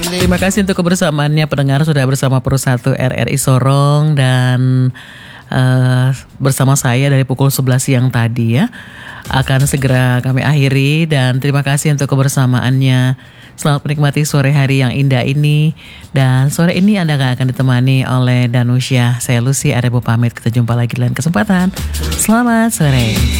Terima kasih untuk kebersamaannya pendengar, sudah bersama Pro 1 RRI Sorong dan bersama saya dari pukul 11 siang tadi ya. Akan segera kami akhiri dan terima kasih untuk kebersamaannya. Selamat menikmati sore hari yang indah ini. Dan sore ini Anda akan ditemani oleh Danusya. Saya Lucy Arebo pamit, kita jumpa lagi di lain kesempatan. Selamat sore.